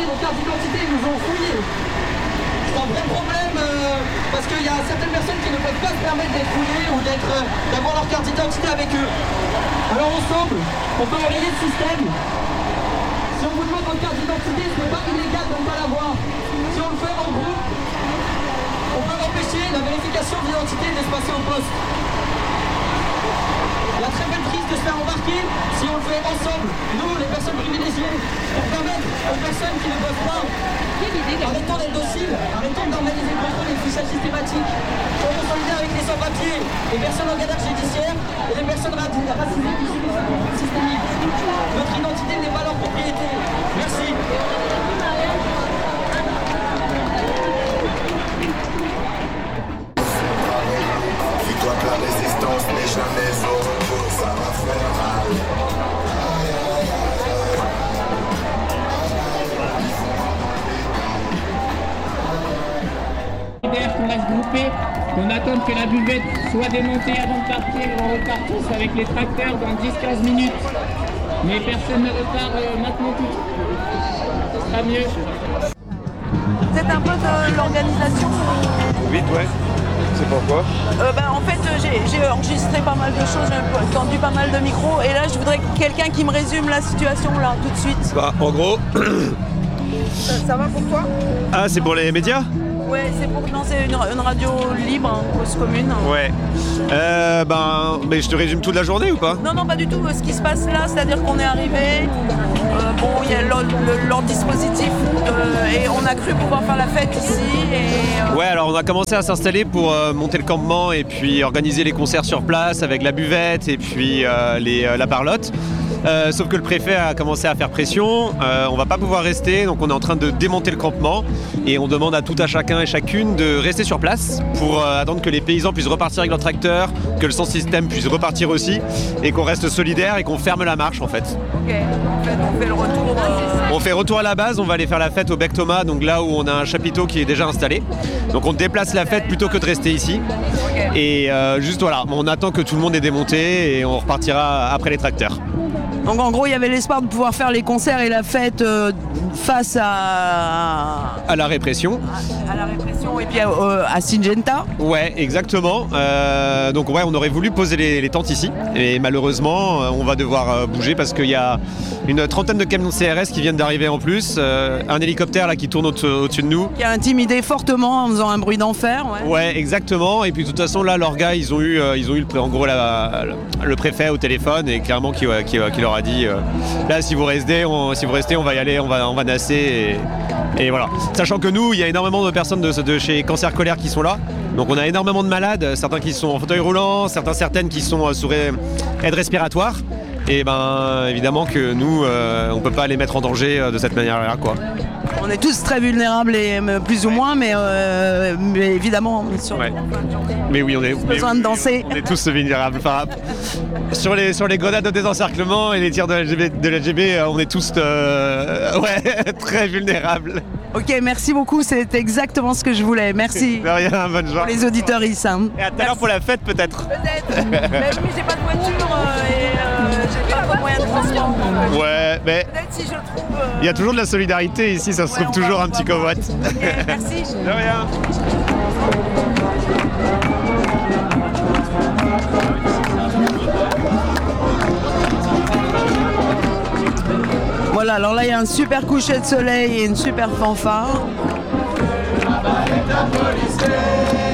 nos cartes d'identité, ils nous ont fouillés. C'est un vrai problème parce qu'il y a certaines personnes qui ne peuvent pas se permettre d'être fouillées ou d'avoir leur carte d'identité avec eux. Alors ensemble, on peut enrayer le système. Si on vous demande votre carte d'identité, ce n'est pas illégal de ne pas l'avoir. Si on le fait en groupe, on peut empêcher la vérification d'identité de se passer au poste. La très belle prise de se faire embarquer si on le fait ensemble, nous les personnes privilégiées, pour permettre aux personnes qui ne peuvent pas. Arrêtons d'être dociles, arrêtons d'organiser le contrôle et le fichage systématique. Soyons solidaires avec les sans-papiers, les personnes en galère judiciaire et les personnes racisées qui subissent un contrôle systémique. Notre identité n'est pas leur propriété. Merci. Dis-toi que la résistance n'est jamais over, ça va faire mal. Qu'on reste groupé, qu'on attende que la buvette soit démontée avant de partir. On repart tous avec les tracteurs dans 10-15 minutes. Mais personne ne repart maintenant tout. Ce sera mieux. Vous êtes un peu de l'organisation? Vite, ouais. C'est pourquoi En fait, j'ai enregistré pas mal de choses, j'ai tendu pas mal de micros. Et là, je voudrais quelqu'un qui me résume la situation là, tout de suite. Bah, en gros... Ça va pour toi? Ah, c'est pour les médias? Ouais, c'est pour lancer une radio libre, cause commune. Ouais. Mais je te résume toute la journée ou pas? Non, pas du tout. Ce qui se passe là, c'est-à-dire qu'on est arrivé, il y a leur dispositif et on a cru pouvoir faire la fête ici. Ouais, alors on a commencé à s'installer pour monter le campement et puis organiser les concerts sur place avec la buvette et puis la parlotte. Sauf que le préfet a commencé à faire pression, on va pas pouvoir rester, donc on est en train de démonter le campement et on demande à tout à chacun et chacune de rester sur place pour attendre que les paysans puissent repartir avec leur tracteur, que le sans-système puisse repartir aussi et qu'on reste solidaire et qu'on ferme la marche en fait. Ok, en fait on fait le retour. On fait retour à la base, on va aller faire la fête au Bec Thomas, donc là où on a un chapiteau qui est déjà installé. Donc on déplace la fête plutôt que de rester ici. Okay. Et juste voilà, on attend que tout le monde est démonté et on repartira après les tracteurs. Donc en gros, il y avait l'espoir de pouvoir faire les concerts et la fête face à la répression. À la répression et puis à Syngenta. Ouais, exactement. Donc ouais, on aurait voulu poser les tentes ici. Et malheureusement, on va devoir bouger parce qu'il y a une trentaine de camions CRS qui viennent d'arriver en plus. Un hélicoptère là qui tourne au-dessus de nous. Qui a intimidé fortement en faisant un bruit d'enfer. Ouais, exactement. Et puis de toute façon, là, leurs gars, ils ont eu en gros le préfet au téléphone et clairement qui leur a dit là, si vous restez, on va y aller, on va nasser. Et voilà. Sachant que nous, il y a énormément de personnes de chez Cancer Colère qui sont là. Donc on a énormément de malades, certains qui sont en fauteuil roulant, certaines qui sont sous aide respiratoire. Et évidemment que nous, on peut pas les mettre en danger de cette manière-là, quoi. On est tous très vulnérables, plus ou moins, mais évidemment. Ouais. Mais oui, on est besoin de danser. On est tous vulnérables. Enfin, sur les grenades de désencerclement et les tirs de l'LGB, on est tous très vulnérables. Ok, merci beaucoup, c'est exactement ce que je voulais. Merci. De rien, bonne journée. Pour les auditeurs ici. Et à tout à l'heure pour la fête peut-être. Peut-être. Mais oui, j'ai pas de voiture et j'ai pas de moyen de transport. Ouais, mais peut-être si je le trouve. Il y a toujours de la solidarité ici, ça se trouve toujours un petit covoit. Ok, merci. De rien. Voilà, alors là il y a un super coucher de soleil et une super fanfare.